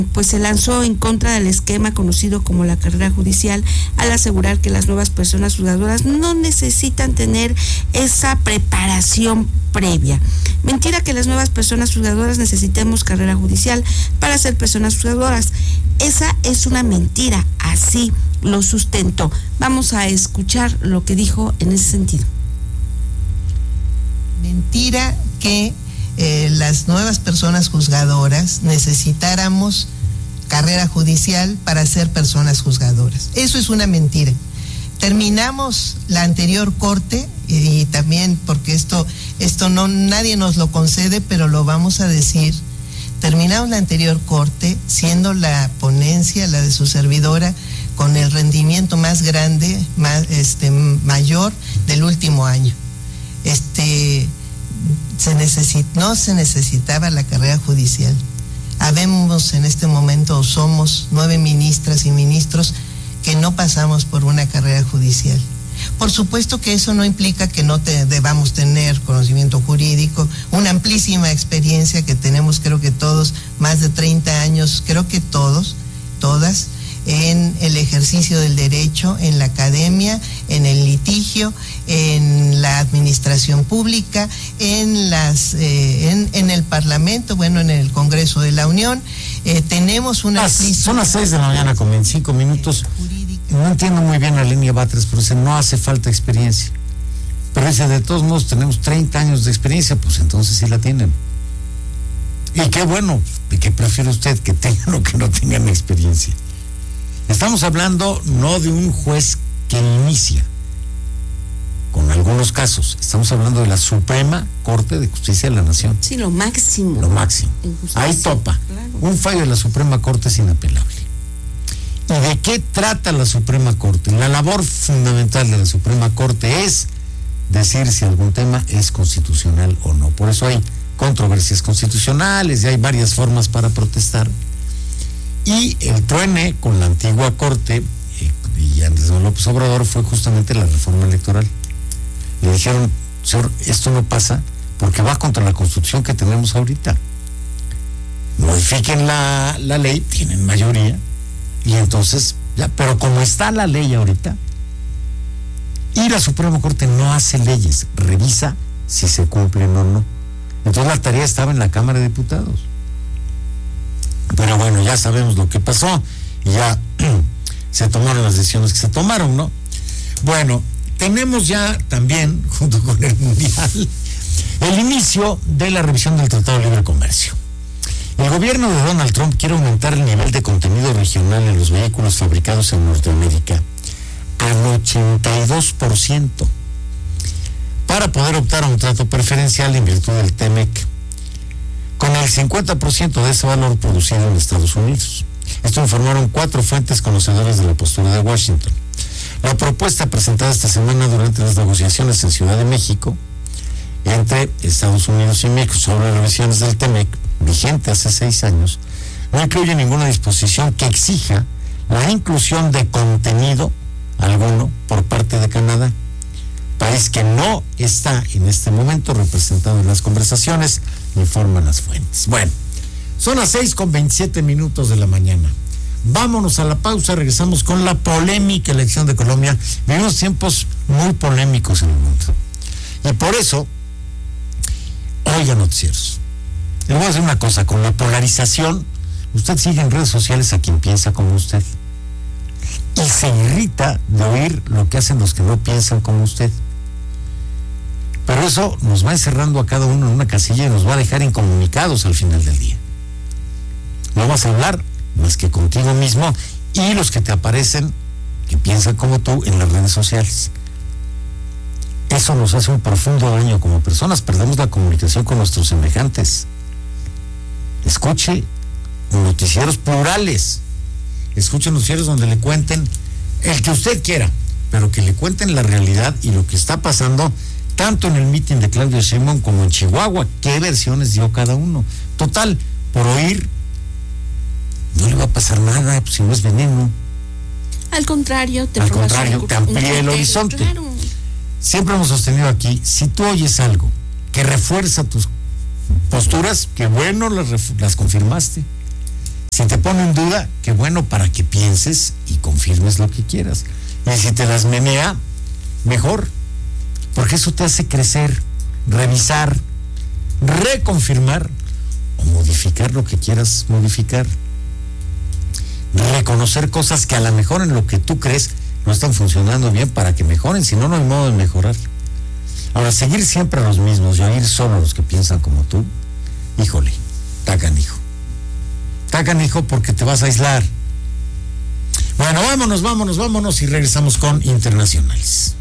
pues se lanzó en contra del esquema conocido como la carrera judicial, al asegurar que las nuevas personas juzgadoras no necesitan tener esa preparación previa. Mentira que las nuevas personas juzgadoras necesitemos carrera judicial para ser personas juzgadoras. Esa es una mentira, así lo sustentó. Vamos a escuchar lo que dijo en ese sentido. Mentira que las nuevas personas juzgadoras necesitáramos carrera judicial para ser personas juzgadoras. Eso es una mentira. Terminamos la anterior corte y también porque esto no nadie nos lo concede, pero lo vamos a decir. Terminamos la anterior corte siendo la ponencia, la de su servidora, con el rendimiento más grande, mayor del último año. No se necesitaba la carrera judicial. Habemos en este momento, o somos 9 ministras y ministros que no pasamos por una carrera judicial. Por supuesto que eso no implica que no debamos tener conocimiento jurídico, una amplísima experiencia que tenemos, creo que todos, más de 30 años, creo que todas, en el ejercicio del derecho, en la academia, en el litigio, en la administración pública, en el Parlamento, bueno, en el Congreso de la Unión. Tenemos una... Son las 6 de la mañana con 25 minutos. No entiendo muy bien a Lenia Batres, pero dice, no hace falta experiencia. Pero dice, de todos modos, tenemos 30 años de experiencia, pues entonces sí la tienen. Y qué bueno, ¿de qué prefiere usted, que tengan o que no tengan experiencia? Estamos hablando no de un juez que inicia con algunos casos, estamos hablando de la Suprema Corte de Justicia de la Nación. Sí, lo máximo. Lo máximo. Ahí topa. Claro. Un fallo de la Suprema Corte es inapelable. ¿Y de qué trata la Suprema Corte? La labor fundamental de la Suprema Corte es decir si algún tema es constitucional o no. Por eso hay controversias constitucionales y hay varias formas para protestar. Y el truene con la antigua Corte y Andrés Manuel López Obrador fue justamente la reforma electoral. Le dijeron, señor, esto no pasa porque va contra la Constitución que tenemos ahorita. Modifiquen la ley, tienen mayoría, y entonces, ya, pero como está la ley ahorita, y la Suprema Corte no hace leyes, revisa si se cumplen o no. Entonces la tarea estaba en la Cámara de Diputados. Pero bueno, ya sabemos lo que pasó y ya se tomaron las decisiones que se tomaron, ¿no? Bueno, tenemos ya también, junto con el Mundial, el inicio de la revisión del Tratado de Libre Comercio. El gobierno de Donald Trump quiere aumentar el nivel de contenido regional en los vehículos fabricados en Norteamérica al 82% para poder optar a un trato preferencial en virtud del TEMEC, con el 50% de ese valor producido en Estados Unidos. Esto informaron 4 fuentes conocedoras de la postura de Washington. La propuesta presentada esta semana durante las negociaciones en Ciudad de México entre Estados Unidos y México sobre revisiones del TEMEC, vigente hace 6 años, no incluye ninguna disposición que exija la inclusión de contenido alguno por parte de Canadá, país que no está en este momento representado en las conversaciones, informan las fuentes. Bueno, son las 6:27 de la mañana. Vámonos a la pausa, regresamos con la polémica elección de Colombia. Vivimos tiempos muy polémicos en el mundo. Y por eso, oiga noticieros. Le voy a decir una cosa, con la polarización, usted sigue en redes sociales a quien piensa como usted. Y se irrita de oír lo que hacen los que no piensan como usted. Pero eso nos va encerrando a cada uno en una casilla y nos va a dejar incomunicados al final del día. No vas a hablar más que contigo mismo y los que te aparecen, que piensan como tú en las redes sociales. Eso nos hace un profundo daño como personas, perdemos la comunicación con nuestros semejantes. Escuche noticieros plurales, escuche noticieros donde le cuenten el que usted quiera, pero que le cuenten la realidad y lo que está pasando, tanto en el mitin de Claudia Sheinbaum como en Chihuahua, qué versiones dio cada uno. Total, por oír, no le va a pasar nada, pues, si no es veneno. Al contrario, te amplía el horizonte. Claro. Siempre hemos sostenido aquí, si tú oyes algo que refuerza tus posturas, que bueno, las confirmaste. Si te pone en duda, qué bueno para que pienses y confirmes lo que quieras. Y si te las menea, mejor, porque eso te hace crecer, revisar, reconfirmar o modificar lo que quieras modificar. Reconocer cosas que a lo mejor en lo que tú crees no están funcionando bien para que mejoren, si no, no hay modo de mejorar. Ahora, seguir siempre a los mismos y oír solo a los que piensan como tú, híjole, está canijo. Está canijo porque te vas a aislar. Bueno, vámonos y regresamos con internacionales.